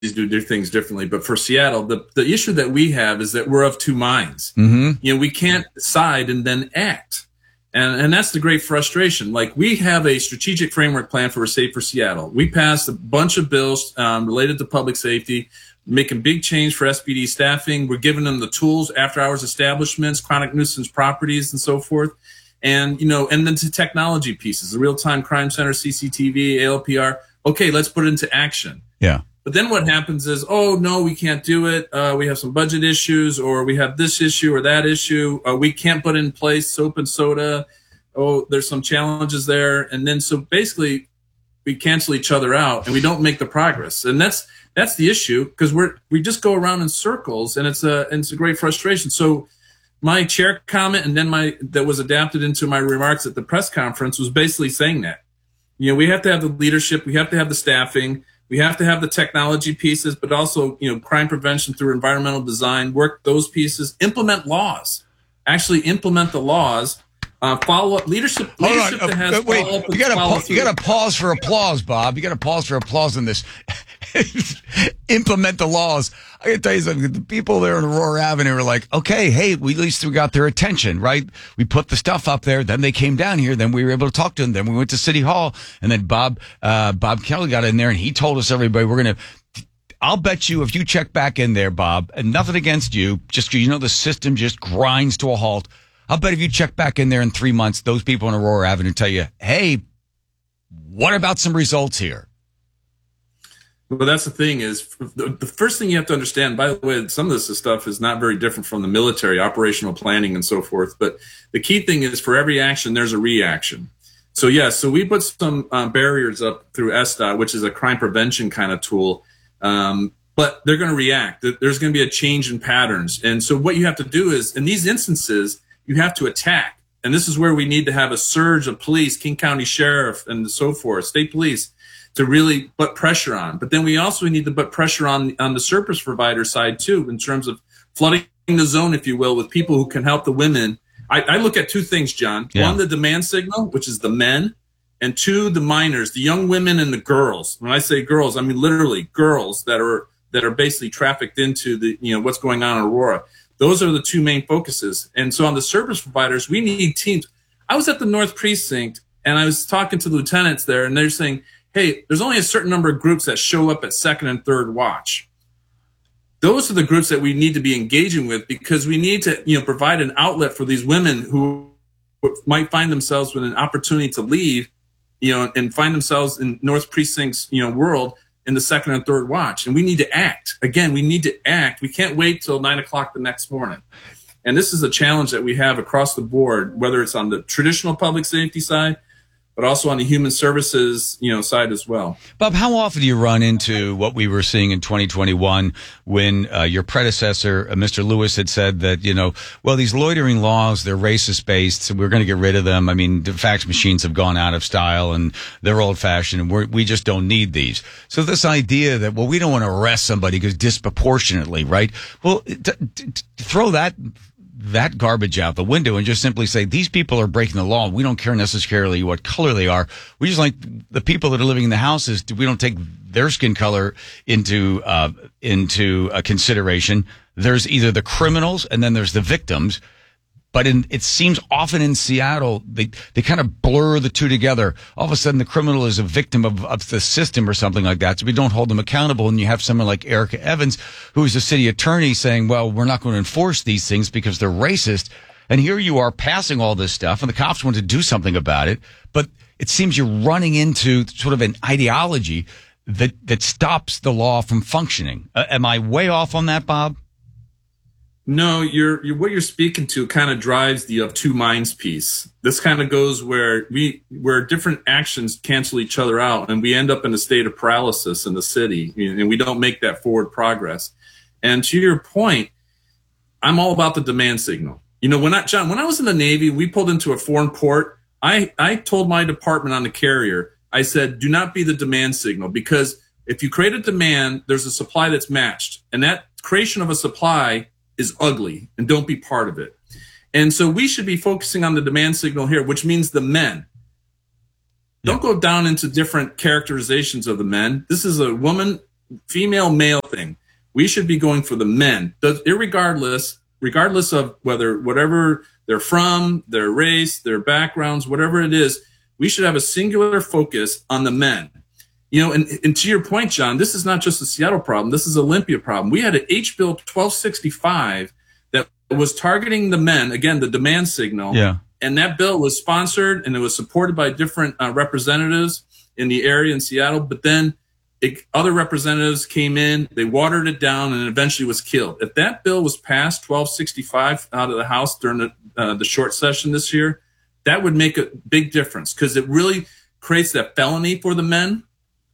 do their things differently. But for Seattle, the issue that we have is that we're of two minds. We can't decide and then act. And that's the great frustration. Like, we have a strategic framework plan for Safer Seattle. We passed a bunch of bills related to public safety, making big change for SPD staffing. We're giving them the tools, after-hours establishments, chronic nuisance properties, and so forth. And, and then to technology pieces, the real-time crime center, CCTV, ALPR. Okay, let's put it into action. Yeah. But then what happens is, oh, no, we can't do it. We have some budget issues, or we have this issue or that issue. We can't put in place soap and soda. Oh, there's some challenges there. And then so basically we cancel each other out and we don't make the progress. And that's the issue, because we just go around in circles, and it's a great frustration. So my chair comment, and then that was adapted into my remarks at the press conference, was basically saying that, we have to have the leadership, we have to have the staffing, we have to have the technology pieces, but also, crime prevention through environmental design, work those pieces, implement laws, actually implement the laws, follow up leadership. Leadership that has wait, follow up. You got to pause for applause, Bob. You got to pause for applause in this. Implement the laws. I got to tell you something. The people there on Aurora Avenue were like, okay, hey, at least we got their attention, right? We put the stuff up there. Then they came down here. Then we were able to talk to them. Then we went to City Hall. And then Bob Kelly got in there, and he told us, everybody, I'll bet you if you check back in there, Bob, and nothing against you, just because the system just grinds to a halt. I'll bet if you check back in there in 3 months, those people on Aurora Avenue tell you, hey, what about some results here? Well, that's the thing is, the first thing you have to understand, by the way, some of this stuff is not very different from the military, operational planning and so forth. But the key thing is, for every action, there's a reaction. So, so we put some barriers up through SDOT, which is a crime prevention kind of tool. But they're going to react. There's going to be a change in patterns. And so what you have to do is, in these instances, you have to attack. And this is where we need to have a surge of police, King County Sheriff and so forth, state police, to really put pressure on. But then we also need to put pressure on the service provider side too, in terms of flooding the zone, if you will, with people who can help the women. I look at two things, John. Yeah. One, the demand signal, which is the men, and two, the minors, the young women and the girls. When I say girls, I mean literally girls that are basically trafficked into the what's going on in Aurora. Those are the two main focuses. And so on the service providers, we need teams. I was at the North Precinct, and I was talking to the lieutenants there, and they're saying, hey, there's only a certain number of groups that show up at second and third watch. Those are the groups that we need to be engaging with, because we need to, provide an outlet for these women who might find themselves with an opportunity to leave, and find themselves in North Precinct's, world in the second and third watch. And we need to act. Again, we need to act. We can't wait till 9 o'clock the next morning. And this is a challenge that we have across the board, whether it's on the traditional public safety side, but also on the human services, side as well. Bob, how often do you run into what we were seeing in 2021 when your predecessor, Mr. Lewis, had said that, these loitering laws, they're racist based, so we're going to get rid of them. I mean, the fax machines have gone out of style and they're old fashioned, and we just don't need these. So this idea that, we don't want to arrest somebody because disproportionately, right? Well, throw that garbage out the window and just simply say, these people are breaking the law. We don't care necessarily what color they are. We just like the people that are living in the houses. We don't take their skin color into consideration. There's either the criminals and then there's the victims. But it seems often in Seattle, they kind of blur the two together. All of a sudden, the criminal is a victim of the system or something like that. So we don't hold them accountable. And you have someone like Erica Evans, who is a city attorney, saying, well, we're not going to enforce these things because they're racist. And here you are passing all this stuff, and the cops want to do something about it. But it seems you're running into sort of an ideology that stops the law from functioning. Am I way off on that, Bob? No, what you're speaking to kind of drives the of two minds piece. This kind of goes where different actions cancel each other out, and we end up in a state of paralysis in the city, and we don't make that forward progress. And to your point, I'm all about the demand signal. When I was in the Navy, we pulled into a foreign port. I told my department on the carrier, I said, do not be the demand signal, because if you create a demand, there's a supply that's matched, and that creation of a supply is ugly, and don't be part of it. And so we should be focusing on the demand signal here, which means the men. Don't go down into different characterizations of the men. This is a woman female male thing. We should be going for the men, regardless of whatever they're from, their race, their backgrounds, whatever it is. We should have a singular focus on the men. And to your point, John, this is not just a Seattle problem. This is an Olympia problem. We had an H-Bill 1265 that was targeting the men, again, the demand signal. Yeah. And that bill was sponsored and it was supported by different representatives in the area in Seattle. But then other representatives came in, they watered it down, and it eventually was killed. If that bill was passed, 1265, out of the House during the short session this year, that would make a big difference because it really creates that felony for the men.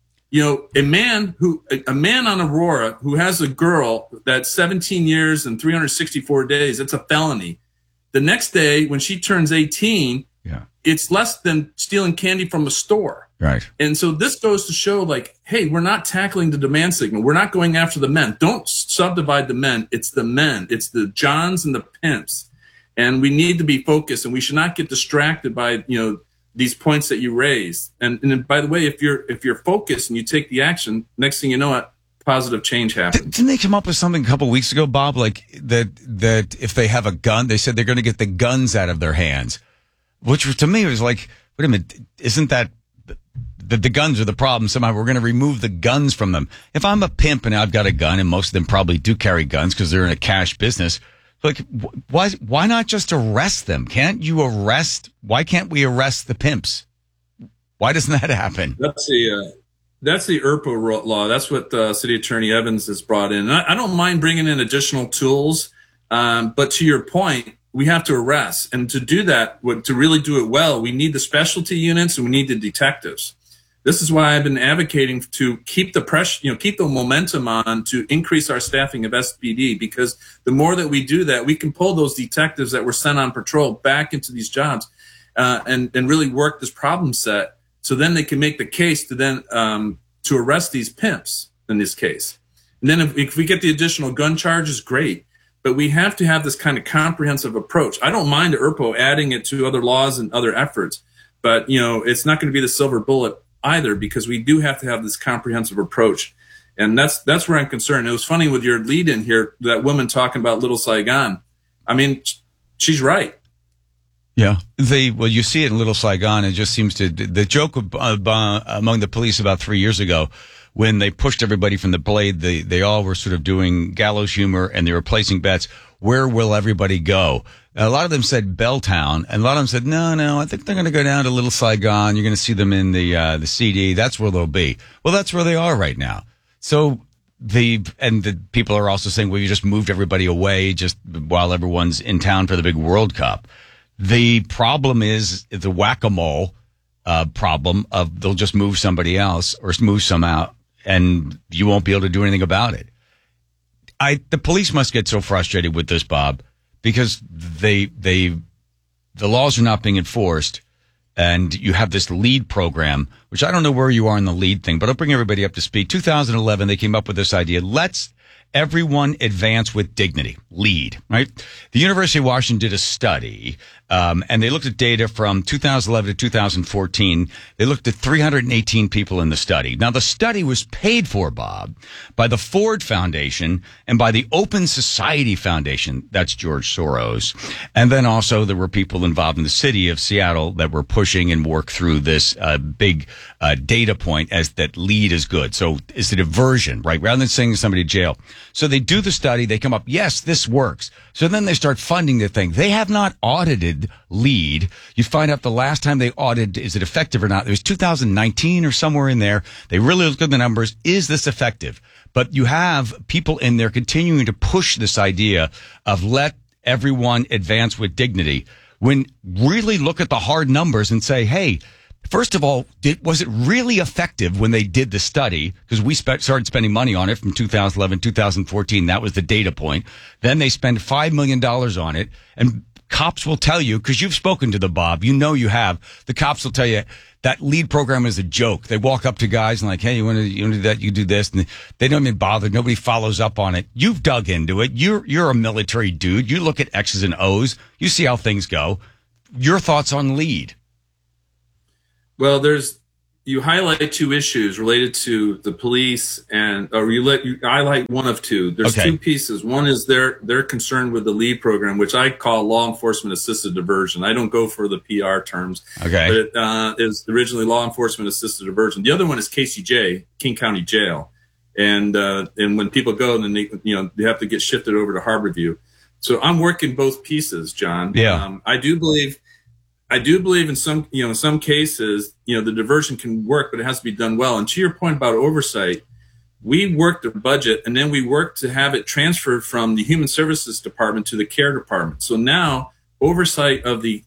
A man on Aurora who has a girl that's 17 years and 364 days, it's a felony. The next day, when she turns 18, it's less than stealing candy from a store. Right. And so this goes to show, hey, we're not tackling the demand signal. We're not going after the men. Don't subdivide the men. It's the men. It's the Johns and the pimps. And we need to be focused, and we should not get distracted by, these points that you raised. And by the way, if you're focused and you take the action, next thing you know, positive change happens. Didn't they come up with something a couple of weeks ago, Bob, like that if they have a gun, they said they're going to get the guns out of their hands, which to me was like, wait a minute, isn't that the guns are the problem? Somehow we're going to remove the guns from them. If I'm a pimp and I've got a gun, and most of them probably do carry guns because they're in a cash business, like, why not just arrest them? Why can't we arrest the pimps? Why doesn't that happen? That's the ERPO law. That's what City Attorney Evans has brought in. And I don't mind bringing in additional tools, but to your point, we have to arrest. And to do that, to really do it well, we need the specialty units and we need the detectives. This is why I've been advocating to keep the pressure, keep the momentum on to increase our staffing of SPD, because the more that we do that, we can pull those detectives that were sent on patrol back into these jobs and really work this problem set. So then they can make the case to arrest these pimps in this case. And then if we get the additional gun charges, great. But we have to have this kind of comprehensive approach. I don't mind ERPO adding it to other laws and other efforts, but it's not going to be the silver bullet either, because we do have to have this comprehensive approach. And that's where I'm concerned. It was funny with your lead in here, that woman talking about Little Saigon. I mean, she's right. Yeah. You see it in Little Saigon. It just seems the joke among the police about 3 years ago, when they pushed everybody from the blade, they all were sort of doing gallows humor and they were placing bets. Where will everybody go? A lot of them said Belltown, and a lot of them said, no, I think they're going to go down to Little Saigon. You're going to see them in the CD. That's where they'll be. Well, that's where they are right now. So the people are also saying, well, you just moved everybody away just while everyone's in town for the big World Cup. The problem is the whack-a-mole problem of they'll just move somebody else or move some out, and you won't be able to do anything about it. The police must get so frustrated with this, Bob, because the laws are not being enforced, and you have this LEAD program, which I don't know where you are in the LEAD thing, but I'll bring everybody up to speed. 2011, they came up with this idea. Let's everyone advance with dignity. LEAD, right? The University of Washington did a study, and they looked at data from 2011 to 2014. They looked at 318 people in the study. Now, the study was paid for, Bob, by the Ford Foundation and by the Open Society Foundation. That's George Soros. And then also there were people involved in the city of Seattle that were pushing and work through this big data point as that LEAD is good. So it's a diversion, right? Rather than sending somebody to jail. So they do the study. They come up, yes, this works. So then they start funding the thing. They have not audited LEAD. You find out the last time they audited, is it effective or not? It was 2019 or somewhere in there. They really looked at the numbers. Is this effective? But you have people in there continuing to push this idea of let everyone advance with dignity, when really look at the hard numbers and say, hey, first of all, was it really effective when they did the study? Because we started spending money on it from 2011, 2014. That was the data point. Then they spend $5 million on it. And cops will tell you, because you've spoken to the Bob, you know you have. The cops will tell you that LEAD program is a joke. They walk up to guys and like, hey, you want to do that? You do this. And they don't even bother. Nobody follows up on it. You've dug into it. You're a military dude. You look at X's and O's. You see how things go. Your thoughts on LEAD? Well, there's, you highlight two issues related to the police, and you highlight one of two. There's two pieces. One is they're concerned with the LEAD program, which I call law enforcement assisted diversion. I don't go for the PR terms, but it is originally law enforcement assisted diversion. The other one is KCJ, King County Jail, and when people go, then they have to get shifted over to Harborview. So I'm working both pieces, John. Yeah. I do believe in some cases, the diversion can work, but it has to be done well. And to your point about oversight, we worked the budget, and then we worked to have it transferred from the Human Services Department to the Care Department. So now oversight of the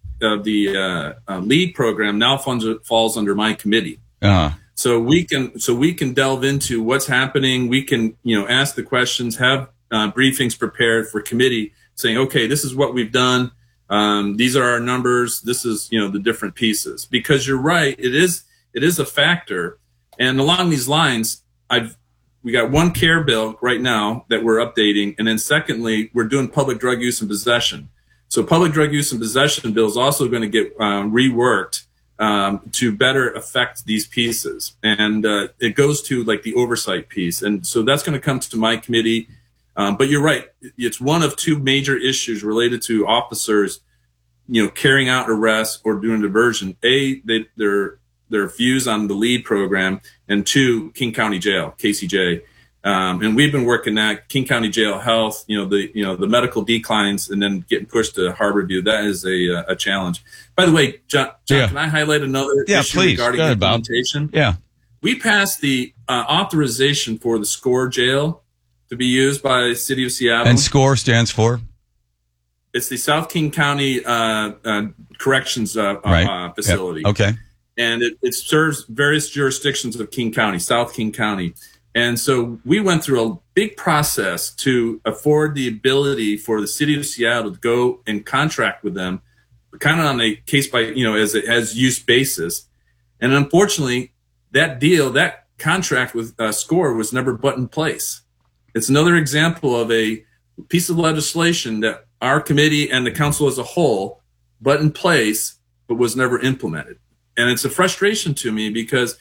LEAD program now falls under my committee. So we can delve into what's happening. We can ask the questions, have briefings prepared for committee, saying, okay, this is what we've done. These are our numbers. This is, the different pieces, because you're right. It is a factor. And along these lines, we got one care bill right now that we're updating. And then secondly, we're doing public drug use and possession. So public drug use and possession bill is also going to get reworked to better affect these pieces. And it goes to like the oversight piece. And so that's going to come to my committee. But you're right. It's one of two major issues related to officers, carrying out arrests or doing diversion. Their views on the LEAD program, and two, King County Jail, KCJ. And we've been working that King County Jail Health, the medical declines, and then getting pushed to Harborview. That is a challenge. By the way, John, can I highlight another issue regarding implementation? Yeah. We passed the authorization for the SCORE jail to be used by the city of Seattle. And SCORE stands for? It's the South King County Corrections Facility. Yep. Okay. And it serves various jurisdictions of King County, South King County. And so we went through a big process to afford the ability for the city of Seattle to go and contract with them, kind of on a case by, as use basis. And unfortunately, that contract with SCORE was never put in place. It's another example of a piece of legislation that our committee and the council as a whole put in place, but was never implemented. And it's a frustration to me because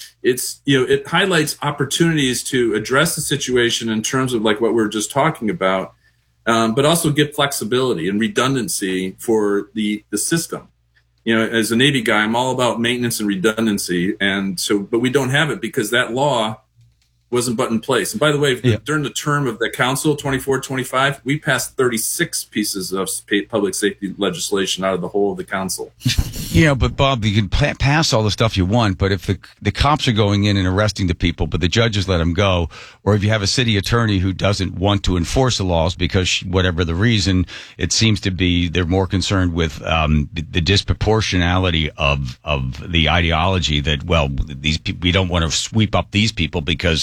it highlights opportunities to address the situation in terms of like what we were just talking about, but also give flexibility and redundancy for the system. As a Navy guy, I'm all about maintenance and redundancy. And so, but we don't have it because that law wasn't put in place. And by the way, during the term of the council, 24-25, we passed 36 pieces of public safety legislation out of the whole of the council. But Bob, you can pass all the stuff you want, but if the cops are going in and arresting the people, but the judges let them go, or if you have a city attorney who doesn't want to enforce the laws because whatever the reason, it seems to be they're more concerned with the disproportionality of the ideology that, well, these people, we don't want to sweep up these people because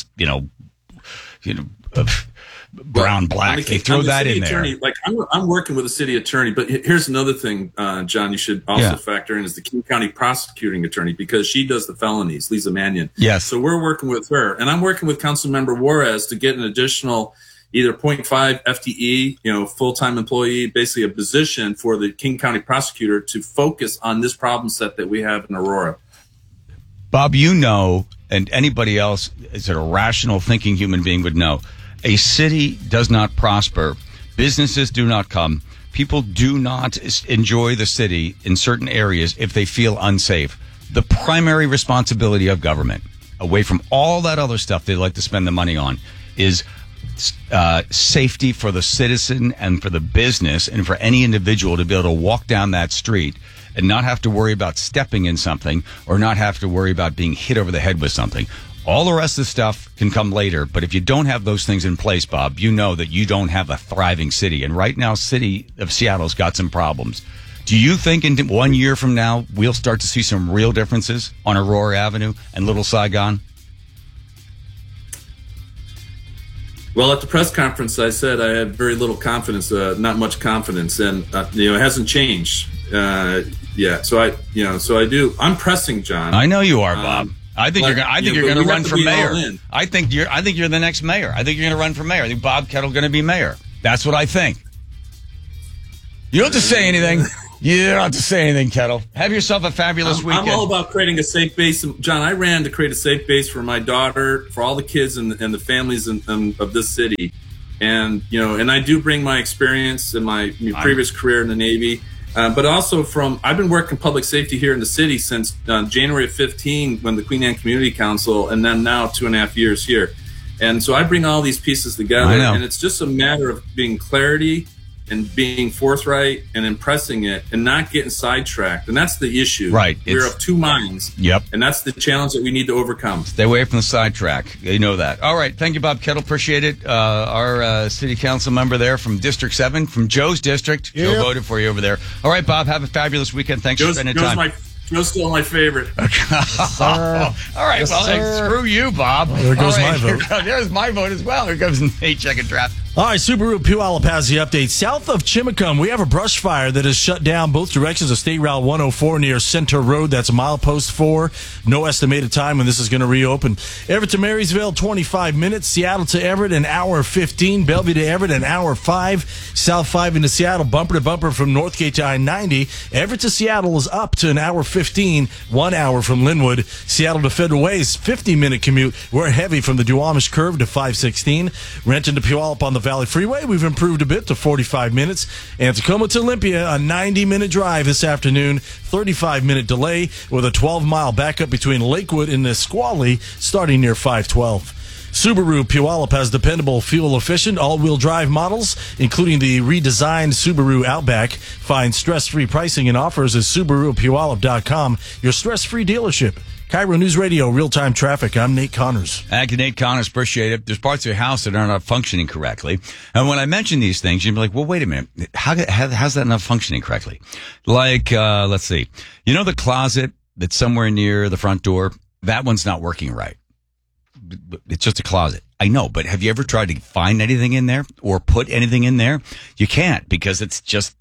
brown, black. They throw that in there. Like I'm working with a city attorney, but here's another thing, John, you should also factor in is the King County prosecuting attorney, because she does the felonies, Lisa Mannion. Yes. So we're working with her, and I'm working with Councilmember Juarez to get an additional either 0.5 FTE, full-time employee, basically a position for the King County prosecutor to focus on this problem set that we have in Aurora. Bob, and anybody else is a rational thinking human being would know, a city does not prosper. Businesses do not come. People do not enjoy the city in certain areas if they feel unsafe. The primary responsibility of government, away from all that other stuff they like to spend the money on, is safety for the citizen and for the business and for any individual to be able to walk down that street and not have to worry about stepping in something or not have to worry about being hit over the head with something. All the rest of the stuff can come later, but if you don't have those things in place, Bob, you know that you don't have a thriving city. And right now, city of Seattle's got some problems. Do you think in 1 year from now, we'll start to see some real differences on Aurora Avenue and Little Saigon? Well, at the press conference, I said I had very little confidence, not much confidence, and it hasn't changed yet. So I do. I'm pressing, John. I know you are, Bob. I think you're going to run for mayor. I think you're the next mayor. I think you're going to run for mayor. I think Bob Kettle's going to be mayor. That's what I think. You don't have to say anything. You don't have to say anything, Kettle. Have yourself a fabulous weekend. I'm all about creating a safe base. John, I ran to create a safe base for my daughter, for all the kids and the families of this city. And, and I do bring my experience and my previous career in the Navy. But also I've been working public safety here in the city since January of 15 when the Queen Anne Community Council, and then now 2.5 years here. And so I bring all these pieces together, and it's just a matter of being clarity and being forthright and impressing it and not getting sidetracked. And that's the issue. Right. We're of two minds. Yep. And that's the challenge that we need to overcome. Stay away from the sidetrack. You know that. All right. Thank you, Bob Kettle. Appreciate it. Our city council member there from District 7, from Joe's district. Yep. Joe voted for you over there. All right, Bob. Have a fabulous weekend. Thanks for spending time. Joe's still my favorite. All right. Yes, well, screw you, Bob. Well, there goes my vote. There's my vote as well. Here comes Nate checking draft. All right, Subaru Puyallup has the update. South of Chimacum, we have a brush fire that has shut down both directions of State Route 104 near Center Road. That's milepost 4. No estimated time when this is going to reopen. Everett to Marysville, 25 minutes. Seattle to Everett, an hour 15. Bellevue to Everett, an hour 5. South 5 into Seattle, bumper to bumper from Northgate to I-90. Everett to Seattle is up to an hour 15, 1 hour from Linwood. Seattle to Federal Way is 50-minute commute. We're heavy from the Duwamish Curve to 516. Renton to Puyallup on the Valley Freeway, we've improved a bit to 45 minutes. And Tacoma to Olympia, a 90-minute drive this afternoon, 35-minute delay with a 12-mile backup between Lakewood and Nisqually starting near 512. Subaru Puyallup has dependable, fuel-efficient, all-wheel drive models, including the redesigned Subaru Outback. Find stress-free pricing and offers at SubaruPuyallup.com, your stress-free dealership. Cairo News Radio, real-time traffic. I'm Nate Connors. Thank you, Nate Connors. Appreciate it. There's parts of your house that are not functioning correctly. And when I mention these things, you'd be like, well, wait a minute. How's that not functioning correctly? Like, let's see. You know the closet that's somewhere near the front door? That one's not working right. It's just a closet. I know, but have you ever tried to find anything in there or put anything in there? You can't because it's just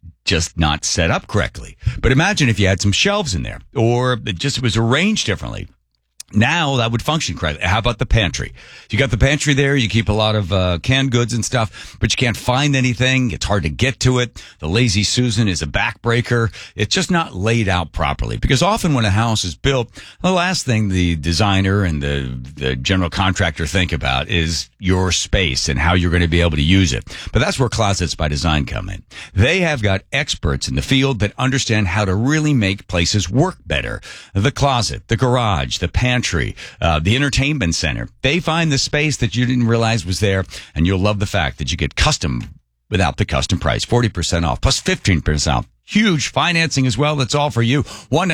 not set up correctly. But imagine if you had some shelves in there or it was arranged differently. Now that would function correctly. How about the pantry? You got the pantry there. You keep a lot of canned goods and stuff, but you can't find anything. It's hard to get to it. The Lazy Susan is a backbreaker. It's just not laid out properly because often when a house is built, the last thing the designer and the general contractor think about is your space and how you're going to be able to use it. But that's where Closets by Design come in. They have got experts in the field that understand how to really make places work better. The closet, the garage, the pantry, the entertainment center. They find the space that you didn't realize was there, and you'll love the fact that you get custom without the custom price. 40% off, plus 15% off. Huge financing as well. That's all for you.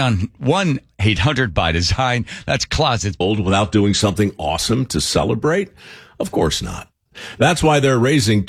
1-800-BY-DESIGN. That's Closets. Old without doing something awesome to celebrate? Of course not. That's why they're raising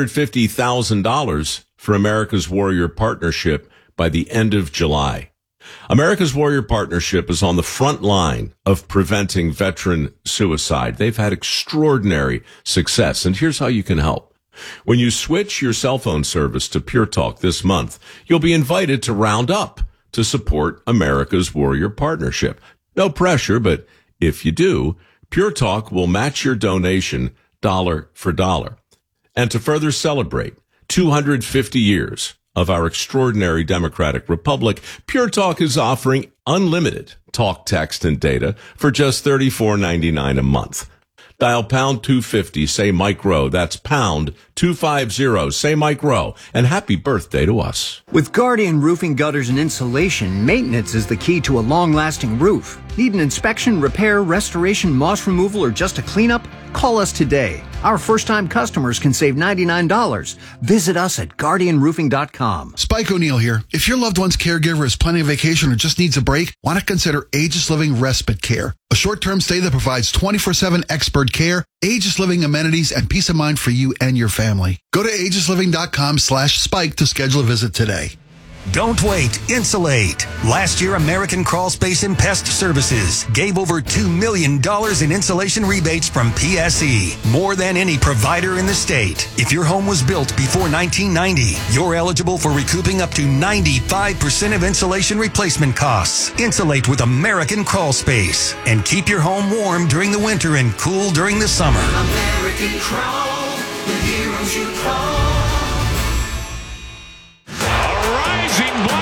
$250,000 for America's Warrior Partnership by the end of July. America's Warrior Partnership is on the front line of preventing veteran suicide. They've had extraordinary success, and here's how you can help. When you switch your cell phone service to Pure Talk this month, you'll be invited to round up to support America's Warrior Partnership. No pressure, but if you do, Pure Talk will match your donation dollar for dollar. And to further celebrate 250 years of our extraordinary democratic republic, Pure Talk is offering unlimited talk, text, and data for just $34.99 a month. Dial pound 250, say Mike Rowe. That's pound 250, say Mike Rowe. And happy birthday to us. With Guardian Roofing Gutters and Insulation, maintenance is the key to a long-lasting roof. Need an inspection, repair, restoration, moss removal, or just a cleanup? Call us today. Our first-time customers can save $99. Visit us at GuardianRoofing.com. Spike O'Neill here. If your loved one's caregiver is planning a vacation or just needs a break, why not consider Aegis Living Respite Care? A short-term stay that provides 24/7 expert care, Aegis Living amenities, and peace of mind for you and your family. Go to aegisliving.com/spike to schedule a visit today. Don't wait. Insulate. Last year, American Crawl Space and Pest Services gave over $2 million in insulation rebates from PSE, more than any provider in the state. If your home was built before 1990, you're eligible for recouping up to 95% of insulation replacement costs. Insulate with American Crawl Space and keep your home warm during the winter and cool during the summer. American Crawl, the heroes you call. Rising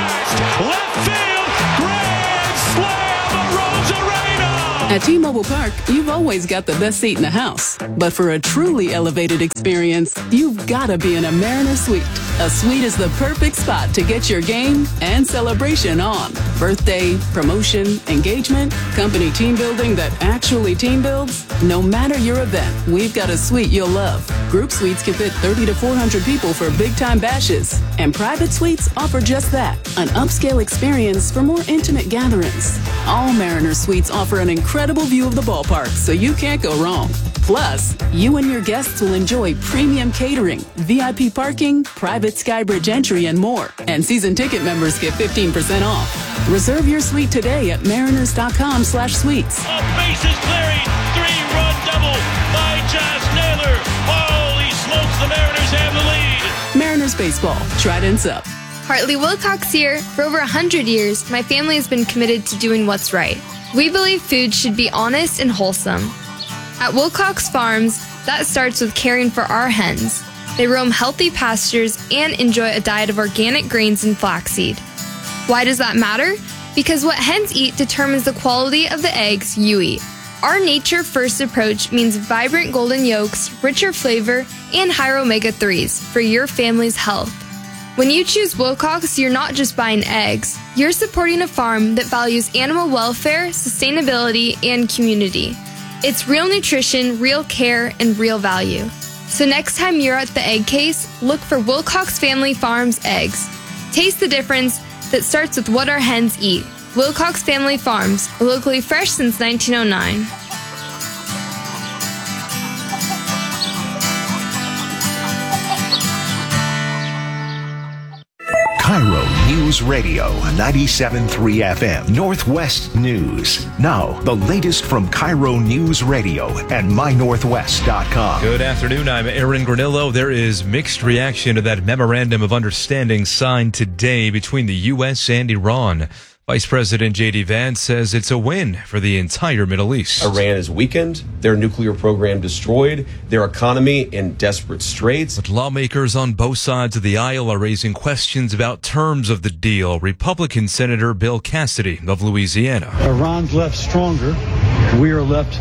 At T-Mobile Park, you've always got the best seat in the house. But for a truly elevated experience, you've got to be in a Mariner Suite. A suite is the perfect spot to get your game and celebration on. Birthday, promotion, engagement, company team building that actually team builds. No matter your event, we've got a suite you'll love. Group suites can fit 30 to 400 people for big-time bashes. And private suites offer just that, an upscale experience for more intimate gatherings. All Mariner Suites offer an incredible view of the ballpark, so you can't go wrong. Plus, you and your guests will enjoy premium catering, VIP parking, private Skybridge entry, and more. And season ticket members get 15% off. Reserve your suite today at mariners.com/suites. Bases clearing, 3-run double by Josh Naylor. Holy smokes, the Mariners have the lead. Mariners baseball, Trident's up. Hartley Wilcox here. For over 100 years, my family has been committed to doing what's right. We believe food should be honest and wholesome. At Wilcox Farms, that starts with caring for our hens. They roam healthy pastures and enjoy a diet of organic grains and flaxseed. Why does that matter? Because what hens eat determines the quality of the eggs you eat. Our nature-first approach means vibrant golden yolks, richer flavor, and higher omega-3s for your family's health. When you choose Wilcox, you're not just buying eggs. You're supporting a farm that values animal welfare, sustainability, and community. It's real nutrition, real care, and real value. So next time you're at the egg case, look for Wilcox Family Farms eggs. Taste the difference that starts with what our hens eat. Wilcox Family Farms, locally fresh since 1909. Cairo News Radio, 97.3 FM, Northwest News. Now, the latest from Cairo News Radio and mynorthwest.com. Good afternoon, I'm Aaron Granillo. There is mixed reaction to that memorandum of understanding signed today between the U.S. and Iran. Vice President J.D. Vance says it's a win for the entire Middle East. Iran is weakened, their nuclear program destroyed, their economy in desperate straits. But lawmakers on both sides of the aisle are raising questions about terms of the deal. Republican Senator Bill Cassidy of Louisiana. Iran's left stronger. We are left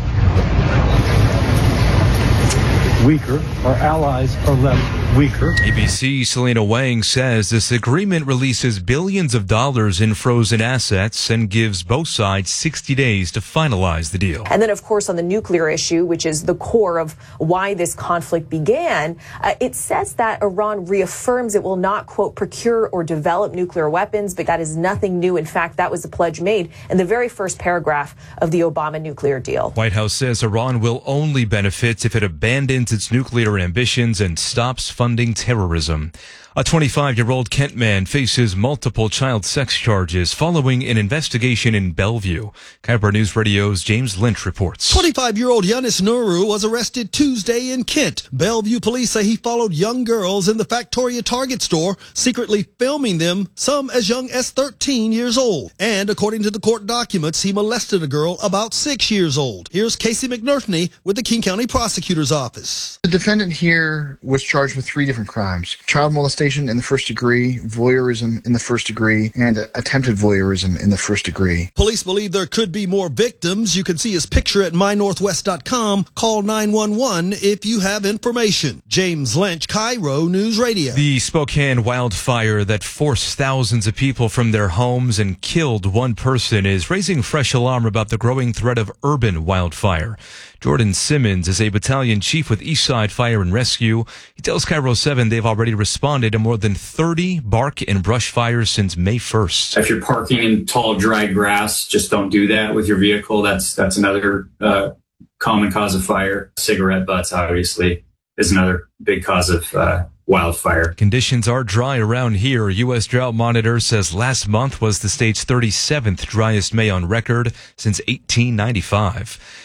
weaker. Our allies are left weaker. ABC's Selena Wang says this agreement releases billions of dollars in frozen assets and gives both sides 60 days to finalize the deal. And then, of course, on the nuclear issue, which is the core of why this conflict began, it says that Iran reaffirms it will not, quote, procure or develop nuclear weapons, but that is nothing new. In fact, that was the pledge made in the very first paragraph of the Obama nuclear deal. White House says Iran will only benefit if it abandons its nuclear ambitions and stops funding terrorism. A 25-year-old Kent man faces multiple child sex charges following an investigation in Bellevue. Cairo News Radio's James Lynch reports. 25-year-old Yanis Nuru was arrested Tuesday in Kent. Bellevue police say he followed young girls in the Factoria Target store, secretly filming them, some as young as 13 years old. And according to the court documents, he molested a girl about 6 years old. Here's Casey McNerney with the King County Prosecutor's Office. The defendant here was charged with 3 different crimes: child molestation in the first degree, voyeurism in the first degree, and attempted voyeurism in the first degree. Police believe there could be more victims. You can see his picture at mynorthwest.com. Call 911 if you have information. James Lynch, Cairo News Radio. The Spokane wildfire that forced thousands of people from their homes and killed one person is raising fresh alarm about the growing threat of urban wildfire. Jordan Simmons is a battalion chief with Eastside Fire and Rescue. He tells Cairo 7 they've already responded to more than 30 bark and brush fires since May 1st. If you're parking in tall, dry grass, just don't do that with your vehicle. That's another common cause of fire. Cigarette butts, obviously, is another big cause of wildfire. Conditions are dry around here. U.S. Drought Monitor says last month was the state's 37th driest May on record since 1895.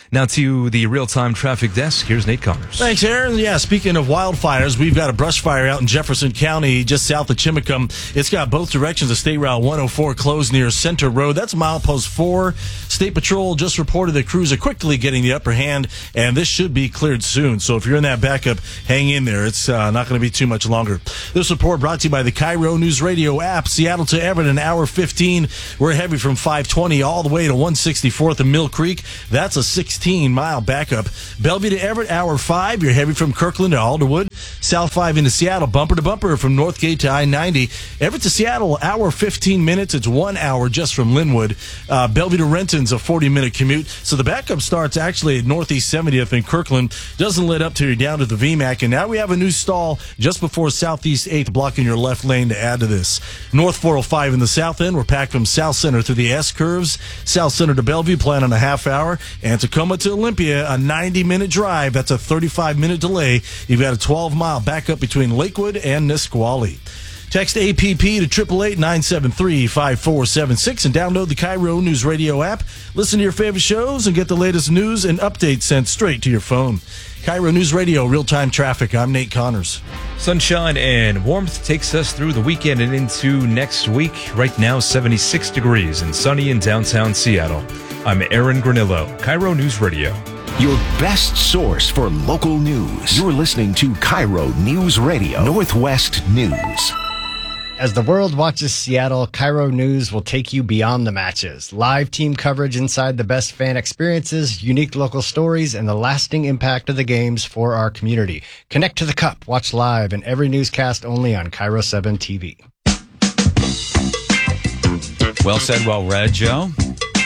Now to the real-time traffic desk. Here's Nate Connors. Thanks, Aaron. Yeah, speaking of wildfires, we've got a brush fire out in Jefferson County, just south of Chimicum. It's got both directions of State Route 104 closed near Center Road. That's milepost 4. State Patrol just reported that crews are quickly getting the upper hand, and this should be cleared soon. So if you're in that backup, hang in there. It's not going to be too much longer. This report brought to you by the Cairo News Radio app. Seattle to Everett, an hour 15. We're heavy from 520 all the way to 164th and Mill Creek. That's a 16-mile backup. Bellevue to Everett, hour 5. You're heavy from Kirkland to Alderwood. South 5 into Seattle, bumper to bumper from Northgate to I-90. Everett to Seattle, hour 15 minutes. It's 1 hour just from Linwood. Bellevue to Renton's a 40-minute commute. So the backup starts actually at Northeast 70th in Kirkland. Doesn't let up till you're down to the VMAC. And now we have a new stall just before Southeast 8th, blocking your left lane to add to this. North 405 in the south end. We're packed from South Center through the S-curves. South Center to Bellevue, plan on a half hour. And Tacoma to Olympia, a 90-minute drive. That's a 35-minute delay. You've got a 12-mile backup between Lakewood and Nisqually. Text APP to 888-973-5476 and download the Cairo News Radio app. Listen to your favorite shows and get the latest news and updates sent straight to your phone. Cairo News Radio, real-time traffic. I'm Nate Connors. Sunshine and warmth takes us through the weekend and into next week. Right now, 76 degrees and sunny in downtown Seattle. I'm Aaron Granillo, Cairo News Radio. Your best source for local news. You're listening to Cairo News Radio, Northwest News. As the world watches Seattle, Cairo News will take you beyond the matches. Live team coverage inside the best fan experiences, unique local stories, and the lasting impact of the games for our community. Connect to the Cup. Watch live and every newscast only on Cairo 7 TV. Well said, well read, Joe.